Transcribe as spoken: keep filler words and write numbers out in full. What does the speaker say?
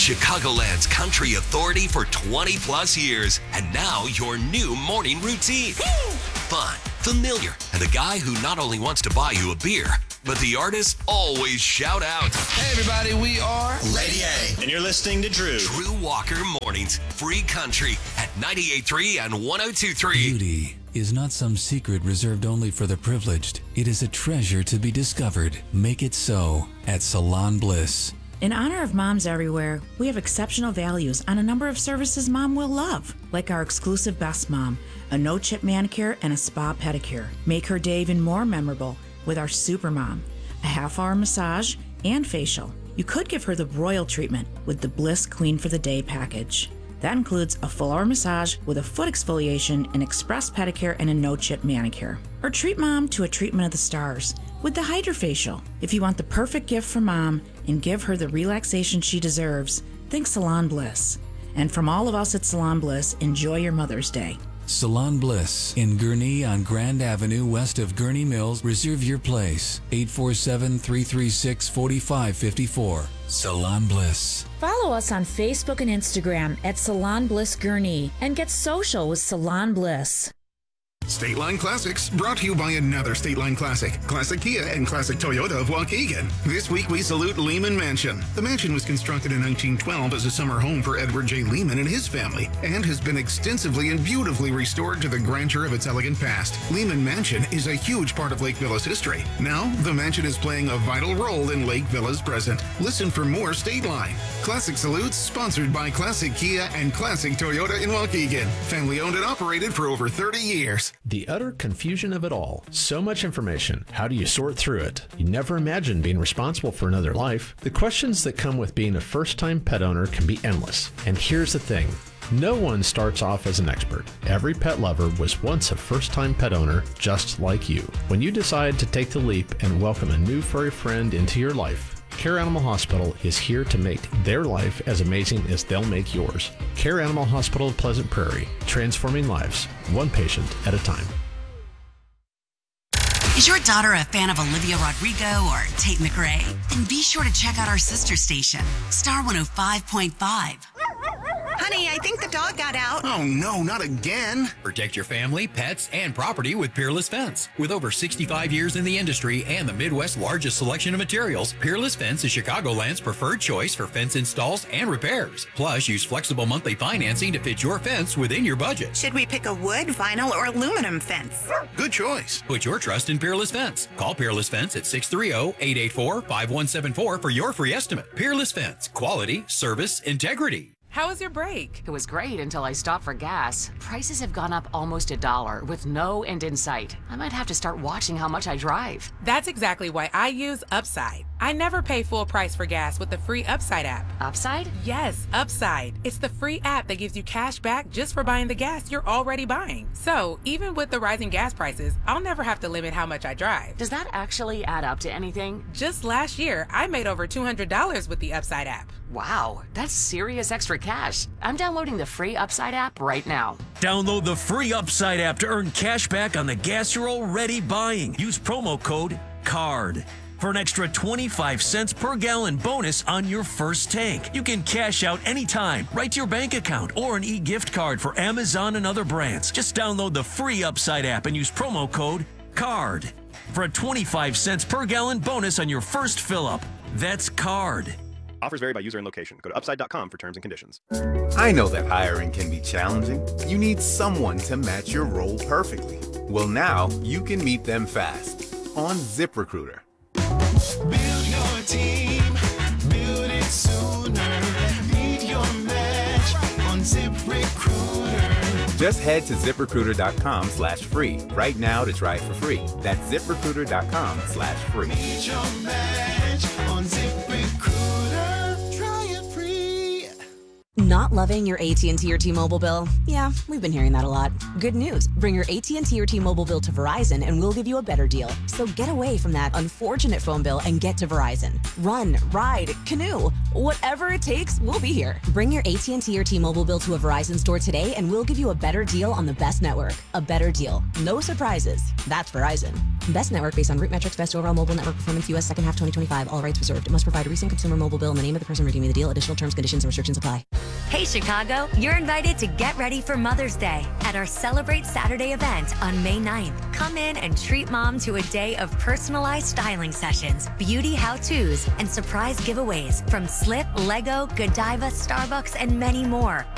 Chicagoland's country authority for twenty plus years, and now your new morning routine. Fun, familiar, and the guy who not only wants to buy you a beer, but the artists always shout out. Hey everybody, we are Lady A. And you're listening to Drew. Drew Walker Mornings, free country at ninety-eight point three and one oh two point three. Beauty is not some secret reserved only for the privileged. It is a treasure to be discovered. Make it so at Salon Bliss. In honor of moms everywhere, we have exceptional values on a number of services mom will love, like our exclusive Best Mom, a no-chip manicure and a spa pedicure. Make her day even more memorable with our Super Mom, a half-hour massage and facial. You could give her the royal treatment with the Bliss Queen for the Day package. That includes a full-hour massage with a foot exfoliation, an express pedicure, and a no-chip manicure. Or treat Mom to a treatment of the stars with the Hydrofacial. If you want the perfect gift for Mom and give her the relaxation she deserves, think Salon Bliss. And from all of us at Salon Bliss, enjoy your Mother's Day. Salon Bliss in Gurnee on Grand Avenue west of Gurnee Mills. Reserve your place. eight four seven, three three six, four five five four. Salon Bliss. Follow us on Facebook and Instagram at Salon Bliss Gurnee and get social with Salon Bliss. State Line Classics, brought to you by another State Line Classic, Classic Kia and Classic Toyota of Waukegan. This week we salute Lehman Mansion. The mansion was constructed in nineteen twelve as a summer home for Edward J. Lehman and his family, and has been extensively and beautifully restored to the grandeur of its elegant past. Lehman Mansion is a huge part of Lake Villa's history. Now, the mansion is playing a vital role in Lake Villa's present. Listen for more State Line. Classic Salutes, sponsored by Classic Kia and Classic Toyota in Waukegan. Family owned and operated for over thirty years. The utter confusion of it all. So much information. How do you sort through it? You never imagined being responsible for another life. The questions that come with being a first-time pet owner can be endless. And here's the thing. No one starts off as an expert. Every pet lover was once a first-time pet owner just like you. When you decide to take the leap and welcome a new furry friend into your life, Care Animal Hospital is here to make their life as amazing as they'll make yours. Care Animal Hospital of Pleasant Prairie, transforming lives, one patient at a time. Is your daughter a fan of Olivia Rodrigo or Tate McRae? Then be sure to check out our sister station, Star one oh five point five. Honey, I think the dog got out. Oh no, not again. Protect your family, pets, and property with Peerless Fence. With over sixty-five years in the industry and the Midwest's largest selection of materials, Peerless Fence is Chicagoland's preferred choice for fence installs and repairs. Plus, use flexible monthly financing to fit your fence within your budget. Should we pick a wood, vinyl, or aluminum fence? Good choice. Put your trust in Peerless Fence. Call Peerless Fence at six three zero, eight eight four, five one seven four for your free estimate. Peerless Fence. Quality, service, integrity. How was your break? It was great until I stopped for gas. Prices have gone up almost a dollar with no end in sight. I might have to start watching how much I drive. That's exactly why I use Upside. I never pay full price for gas with the free Upside app. Upside? Yes, Upside. It's the free app that gives you cash back just for buying the gas you're already buying. So, even with the rising gas prices, I'll never have to limit how much I drive. Does that actually add up to anything? Just last year, I made over two hundred dollars with the Upside app. Wow, that's serious extra cash. I'm downloading the free Upside app right now. Download the free Upside app to earn cash back on the gas you're already buying. Use promo code CARD for an extra twenty-five cents per gallon bonus on your first tank. You can cash out anytime, right to your bank account, or an e-gift card for Amazon and other brands. Just download the free Upside app and use promo code CARD for a twenty-five cents per gallon bonus on your first fill-up. That's CARD. Offers vary by user and location. Go to upside dot com for terms and conditions. I know that hiring can be challenging. You need someone to match your role perfectly. Well, now you can meet them fast on ZipRecruiter. Build your team, build it sooner. Meet your match on ZipRecruiter. Just head to ZipRecruiter.com slash free right now to try it for free. That's ZipRecruiter.com slash free. Meet your match on ZipRecruiter. Try it free. Not loving your A T and T or T-Mobile bill? Yeah, we've been hearing that a lot. Good news. Bring your A T and T or T-Mobile bill to Verizon and we'll give you a better deal. So get away from that unfortunate phone bill and get to Verizon. Run, ride, canoe, Whatever it takes, we'll be here. Bring your A T and T or T-Mobile bill to a Verizon store today and we'll give you a better deal on the best network. A better deal. No surprises. That's Verizon. Best network based on root metrics, best overall mobile network performance, U S second half twenty twenty-five. All rights reserved. Must provide a recent consumer mobile bill and the name of the person redeeming the deal. Additional terms, conditions, and restrictions apply. Hey Chicago, you're invited to get ready for Mother's Day at our Celebrate Saturday event on May ninth. Come in and treat mom to a day of personalized styling sessions, beauty how-tos, and surprise giveaways from Slip, Lego, Godiva, Starbucks, and many more.